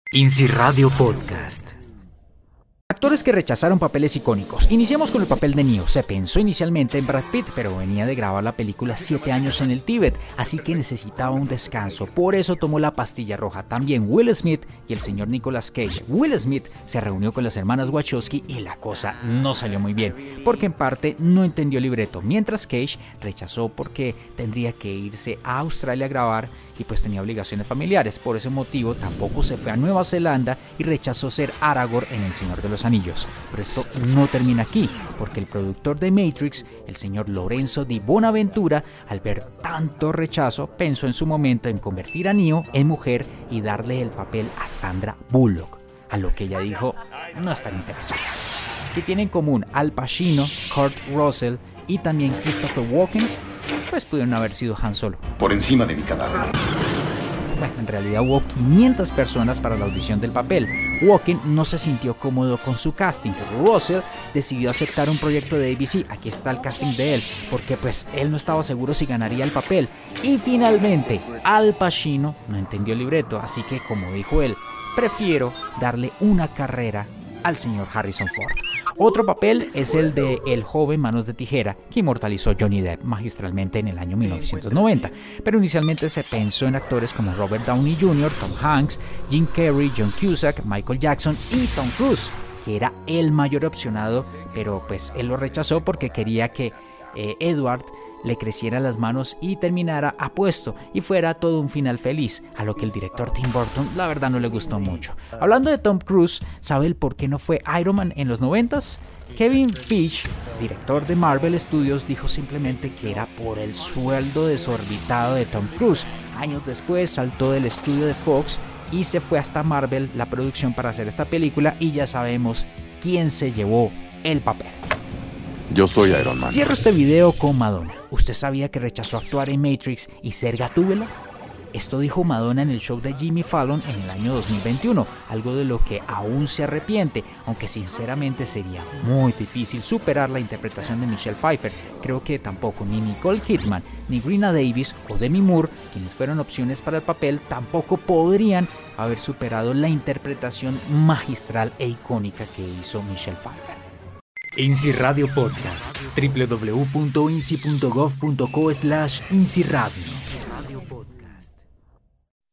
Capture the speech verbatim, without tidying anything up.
INSI Radio Podcast. Actores que rechazaron papeles icónicos. Iniciamos con el papel de Neo. Se pensó inicialmente en Brad Pitt, pero venía de grabar la película siete años en el Tíbet, así que necesitaba un descanso. Por eso tomó la pastilla roja. También Will Smith y el señor Nicolas Cage. Will Smith se reunió con las hermanas Wachowski y la cosa no salió muy bien, porque en parte no entendió el libreto, mientras Cage rechazó porque tendría que irse a Australia a grabar y pues tenía obligaciones familiares. Por ese motivo tampoco se fue a Nueva Zelanda y rechazó ser Aragorn en El Señor de los Anillos. Pero esto no termina aquí, porque el productor de Matrix, el señor Lorenzo Di Bonaventura, al ver tanto rechazo, pensó en su momento en convertir a Neo en mujer y darle el papel a Sandra Bullock, a lo que ella dijo no es tan interesante. ¿Qué tienen en común Al Pacino, Kurt Russell y también Christopher Walken? Pues pudieron haber sido Han Solo. Por encima de mi cadáver. Bueno, en realidad hubo quinientas personas para la audición del papel. Walken no se sintió cómodo con su casting. Russell decidió aceptar un proyecto de A B C. Aquí está el casting de él, porque pues él no estaba seguro si ganaría el papel. Y finalmente, Al Pacino no entendió el libreto, así que como dijo él, prefiero darle una carrera al señor Harrison Ford. Otro papel es el de el joven Manos de Tijera, que inmortalizó Johnny Depp magistralmente en el año mil novecientos noventa, pero inicialmente se pensó en actores como Robert Downey junior, Tom Hanks, Jim Carrey, John Cusack, Michael Jackson y Tom Cruise, que era el mayor opcionado, pero pues él lo rechazó porque quería que eh, Edward le creciera las manos y terminara apuesto y fuera todo un final feliz, a lo que el director Tim Burton la verdad no le gustó mucho. Hablando de Tom Cruise, ¿sabe el por qué no fue Iron Man en los noventas? Kevin Feige, director de Marvel Studios, dijo simplemente que era por el sueldo desorbitado de Tom Cruise. Años después saltó del estudio de Fox y se fue hasta Marvel, la producción, para hacer esta película, y ya sabemos quién se llevó el papel. Yo soy Iron Man. Cierro este video con Madonna. ¿Usted sabía que rechazó actuar en Matrix y ser Gatúbela? Esto dijo Madonna en el show de Jimmy Fallon en el año dos mil veintiuno, algo de lo que aún se arrepiente, aunque sinceramente sería muy difícil superar la interpretación de Michelle Pfeiffer. Creo que tampoco ni Nicole Kidman, ni Greena Davis o Demi Moore, quienes fueron opciones para el papel, tampoco podrían haber superado la interpretación magistral e icónica que hizo Michelle Pfeiffer. INSI Radio Podcast, w w w punto insi punto gov punto co slash INSI Radio.